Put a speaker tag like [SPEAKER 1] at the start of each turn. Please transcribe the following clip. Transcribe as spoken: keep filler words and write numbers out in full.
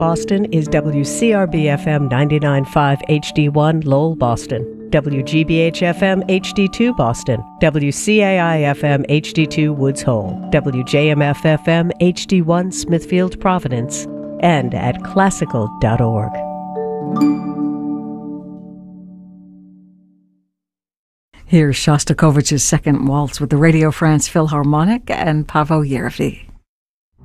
[SPEAKER 1] Boston is W C R B F M ninety-nine point five H D one Lowell, Boston, W G B H F M H D two Boston, W C A I F M H D two Woods Hole, W J M F F M H D one Smithfield, Providence, and at classical dot org.
[SPEAKER 2] Here's Shostakovich's Second Waltz with the Radio France Philharmonic and Paavo Järvi.